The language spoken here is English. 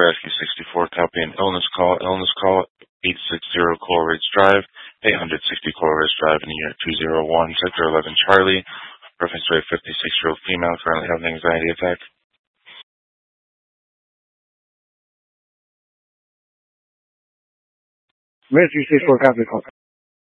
Rescue 64, copy an illness call. Illness call 860 Coral Ridge Drive, 860 Coral Ridge Drive in the unit 201, Sector 11 Charlie. Reference to a 56-year-old female currently having an anxiety attack. Rescue 64, copy call.